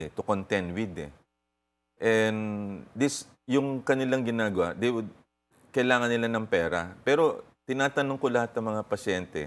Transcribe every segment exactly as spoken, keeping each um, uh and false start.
to contend with eh. And this, yung kanilang ginagawa, they would, kailangan nila ng pera. Pero tinatanong ko lahat ng mga pasyente,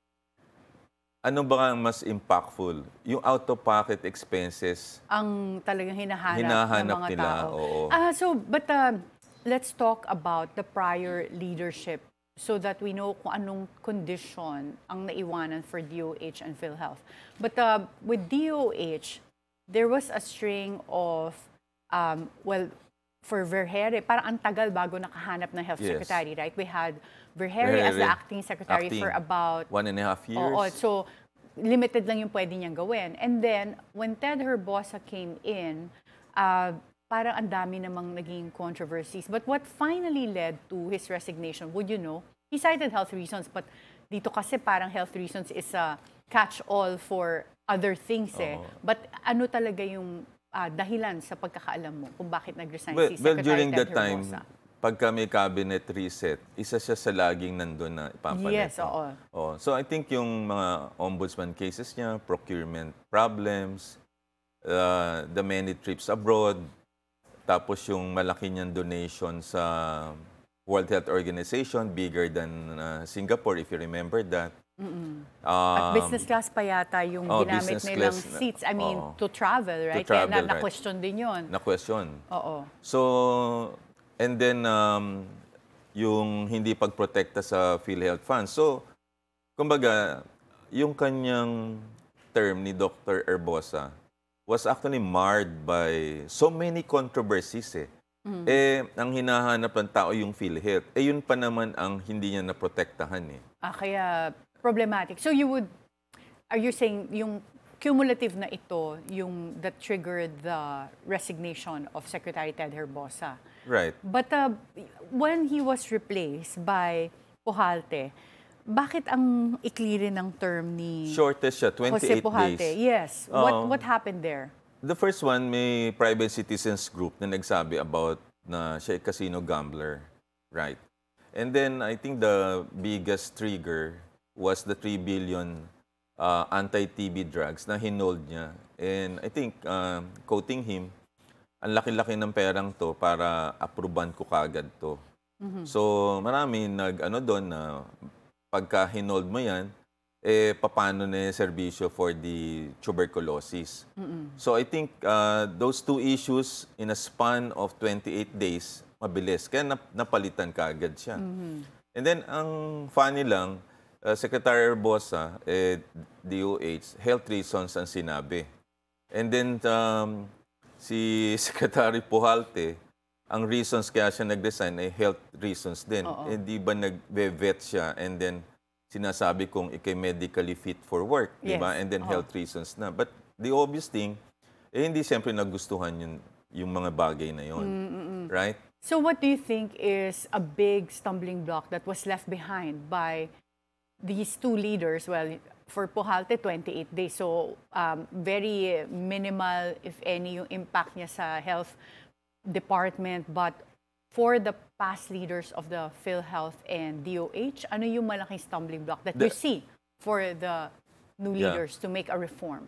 ano ba ang mas impactful? Yung out-of-pocket expenses, Ang talagang hinahanap, ng hinahanap mga nila, tao. oo. Ah, so, but uh, let's talk about the prior leadership so that we know kung anong condition ang naiwanan for D O H and PhilHealth. But uh, with D O H, there was a string of, um, well, for Vergeire, parang ang tagal bago nakahanap ng health Yes. secretary, right? We had Vergeire as the Vergeire, acting secretary acting, for about one and a half years. Oo, so limited lang yung pwede niyang gawin. And then, when Ted Herbosa came in, uh, parang ang dami namang naging controversies. But what finally led to his resignation, would you know? He cited health reasons, but dito kasi parang health reasons is a catch-all for other things eh. Oo. But ano talaga yung uh, dahilan sa pagkakaalam mo kung bakit nag-resign Well, si well, Secretary during Ted that time, Herbosa? pagka may cabinet reset, isa siya sa laging nandun na ipapalit. Yes, oo. Oh, so I think yung mga ombudsman cases niya, procurement problems, uh, the many trips abroad, tapos yung malaki niyang donation sa World Health Organization, bigger than uh, Singapore, if you remember that. Mm-mm. Um, At business class pa yata yung oh, ginamit business nilang class na- seats. I mean, oo. to travel, right? travel, Kaya na, right. na-question din yun. Na question. Oo. So, and then, um, yung hindi pagprotekta sa PhilHealth funds. So, kumbaga, yung kanyang term ni Doctor Herbosa was actually marred by so many controversies eh. Mm. Eh, ang hinahanap ng tao yung PhilHealth. Eh, yun pa naman ang hindi niya naprotektahan eh. Ah, kaya problematic. So you would, are you saying yung cumulative na ito, yung that triggered the resignation of Secretary Ted Herbosa? Right. But uh, when he was replaced by Pujalte, bakit ang ikli rin ng term ni Shortest siya, Jose twenty-eight Pujalte? days. Yes. What, Oo. what happened there? The first one, may private citizens group na nagsabi about na siya ay casino gambler. Right. And then, I think the biggest trigger was the three billion uh, anti-T B drugs na hinold niya. And I think, uh, quoting him, ang laki-laki ng perang to para aproban ko kagad to. Mhm. So, marami nag-ano doon na pagka hinold mo yan, eh, paano na yung serbisyo for the tuberculosis. Mm-mm. So, I think uh, those two issues in a span of twenty-eight days, mabilis. Kaya nap- napalitan kaagad siya. Mhm. And then, ang funny lang, uh, Secretary Herbosa, eh, D O H, health reasons ang sinabi. And then, um, si Secretary Pujalte, ang reasons kaya siya nag-resign ay health reasons din. Oo. Eh, di ba nag-vet siya and then sinasabi kong ikay medically fit for work, di ba? Yes. And then Oo. health reasons na. But the obvious thing, eh, hindi siyempre nagustuhan yun, yung mga bagay na yun. Mm-mm. Right? So what do you think is a big stumbling block that was left behind by these two leaders? Well, for Pujalte, twenty-eight days. So um, very minimal, if any, yung impact niya sa health department. But for the past leaders of the PhilHealth and D O H, ano yung malaking stumbling block that you The- see for the new Yeah. leaders to make a reform?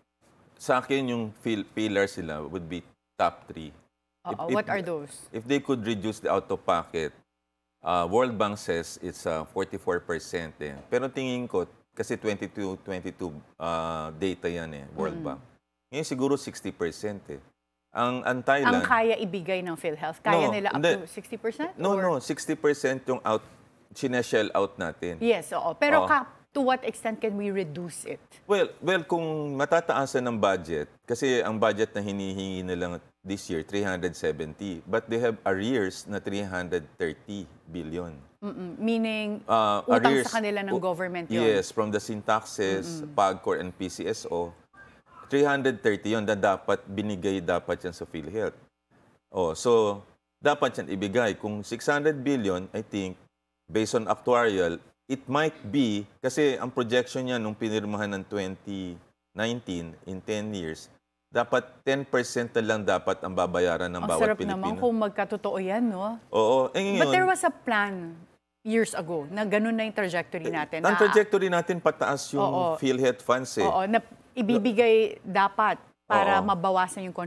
Sa akin, yung fil- pillars sila would be top three. Oo, If- if- what are those? If they could reduce the out-of-pocket, uh, World Bank says it's uh, forty-four percent eh. Pero tingin ko, kasi twenty-two twenty-two uh, data yan eh, World Bank. Ngayon siguro sixty percent eh. Ang, ang Ang Thailand... kaya ibigay ng PhilHealth? Kaya No, nila up hindi. to sixty percent? No, Or- no, sixty percent yung out, sineshell out natin. Yes, oo. Pero Oo. ka, to what extent can we reduce it? Well, well, kung matataasan ng budget, kasi ang budget na hinihingi nila this year, three hundred seventy, but they have arrears na three hundred thirty billion. Mm-mm. Meaning, Uh, utang arrears- sa kanila ng o- government yun. Yes, from the syntaxes, PAGCOR and P C S O. three hundred thirty yun na dapat binigay dapat yan sa PhilHealth. Oh, so, dapat yan ibigay. Kung six hundred billion, I think, based on actuarial, it might be, kasi ang projection niya nung pinirmahan ng twenty nineteen, in ten years, dapat ten percent na lang dapat ang babayaran ng Ang bawat sarap naman Pilipino. kung magkatotoo yan, no? Oo. Eh, ngayon, But there was a plan years ago na ganun na yung trajectory natin. ang na, trajectory natin pataas yung Oo. PhilHealth funds eh. Oo, na ibibigay dapat para Oo. mabawasan yung